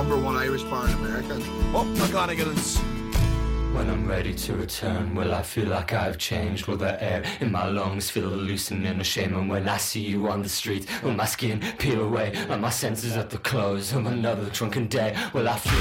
number one Irish-born American. Up McGonagall's. When I'm ready to return, will I feel like I've changed? Will the air in my lungs feel loosening or shame? And when I see you on the street, will my skin peel away? Are my senses at the close of another drunken day? Will I feel